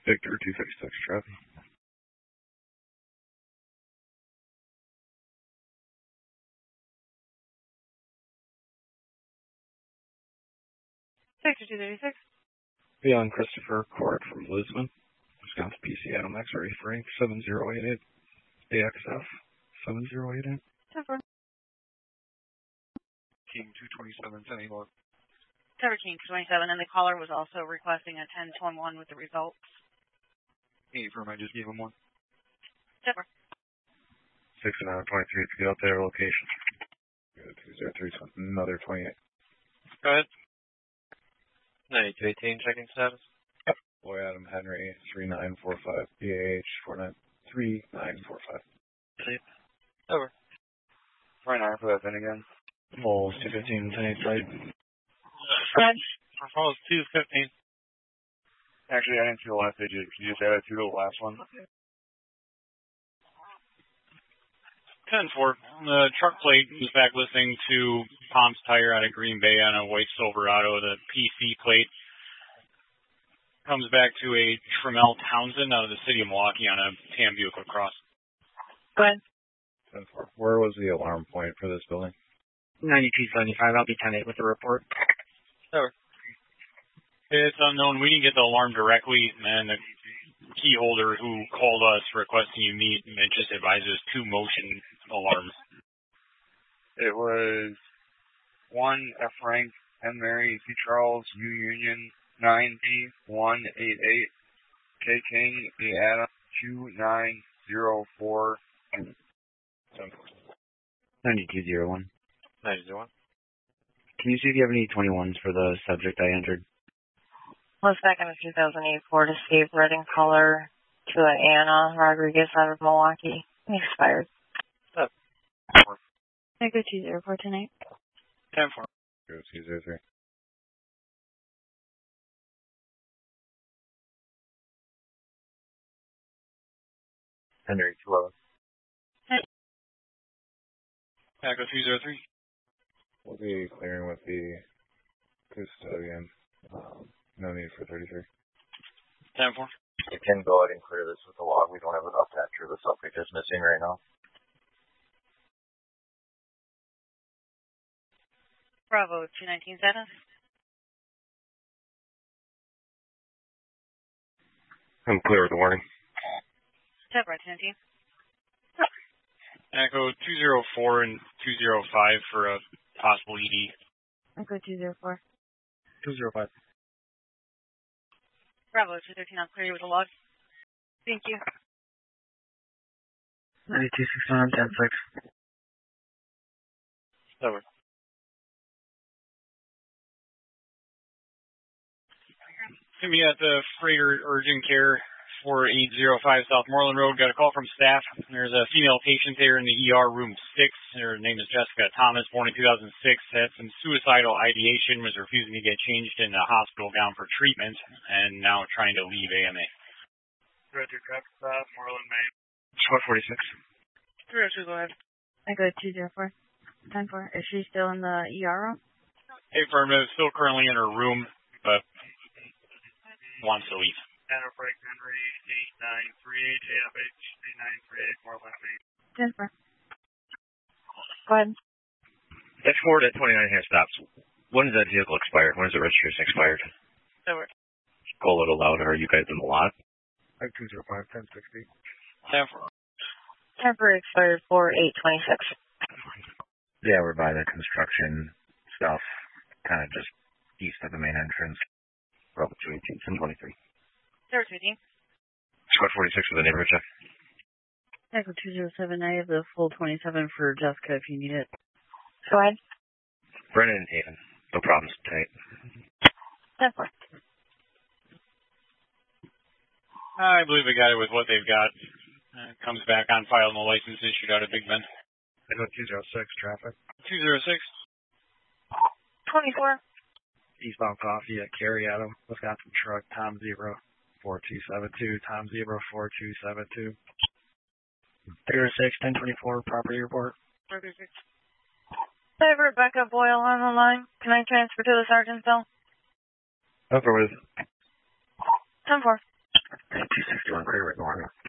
Victor 236 traffic. Victor 236. Beyond Christopher Court from Lisbon, Wisconsin PC Adam X-ray Frank 7088 AXF 7088. 10-4. King 227 anymore. Tower King 227, and the caller was also requesting a 10-1 with the results. Hey, firm, I just gave him one. 10-4. 6 and 23 to get out there location. 203, another 28. Go ahead. 9218, checking status. Yep. Boy Adam Henry 3945 BAH 493945. Sleep. Over. 29 for that thing again. Moles 215 10 flight. Falls 215. Actually, I didn't see the last digit. Can you just add it to the last one? 10-4. The truck plate is back listening to Palms Tire out of Green Bay on a white Silverado. The PC plate comes back to a Trammell Townsend out of the city of Milwaukee on a Tam Buick LaCrosse. Go ahead. 10-4. Where was the alarm point for this building? 9275. I'll be 10-8 with the report. Over. It's unknown. We didn't get the alarm directly, and the key holder who called us requesting you meet and just advises 2 motion alarms. It was 1 F. Frank, M. Mary, C. Charles, U. Union, 9B, 188, K. King, A. Adam, 2904. 9201. 9001. Can you see if you have any 21s for the subject I entered? Let's back in the 2008 Ford Escape, red in color, to an Anna Rodriguez out of Milwaukee. Expired. 10-4. Echo 204 tonight. 10-4. 203. Henry 211. Echo 203. We'll be clearing with the custodian. No need for 33. 10-4. You can go ahead and clear this with the log. We don't have enough to enter. The subject is missing right now. Bravo 219 status. I'm clear with the warning. 10 right 219. Echo 204 and 205 for a possible ED. Echo 204. 205. Bravo 213, I'll clear you with a log. Thank you. 9269, 10-6. Over. Hit me at the Freighter Urgent Care 4805 South Moreland Road. Got a call from staff. There's a female patient there in the ER room 6. Her name is Jessica Thomas, born in 2006. Had some suicidal ideation, was refusing to get changed in the hospital gown for treatment, and now trying to leave AMA. Roger, traffic stop, Moreland, Maine. 446. 302, go ahead. Echo 204. 10-4. Is she still in the ER room? Affirmative, still currently in her room, but wants to leave. Anna Frank Henry, 8938, AFH, 8938, Moreland, Maine. 10-4. Go ahead. That's Ford at 29 here stops. When does that vehicle expire? When is the registration expired? Over. Go a little louder. Are you guys in the lot? 205, 1060. 10-4. 10-4 expired 4/8/26. Yeah, we're by the construction stuff, kind of just east of the main entrance. Bravo 218, 1023. 013. Squad 46 for the neighborhood check. Echo 207, I have the full 27 for Jessica if you need it. Go ahead. Brennan and Haven. No problems tonight. 10-4. I believe they got it with what they've got. Comes back on file and the license issued out of Big Bend. Echo 206, traffic. 206. 24. Eastbound Coffee at Cary Adam, Wisconsin truck, Tom 0, 4272, Tom 0, 4272. 306, 1024, property report. 36. I have Rebecca Boyle on the line. Can I transfer to the sergeant's cell? Affirmative. 10-4. 261 clear with normal.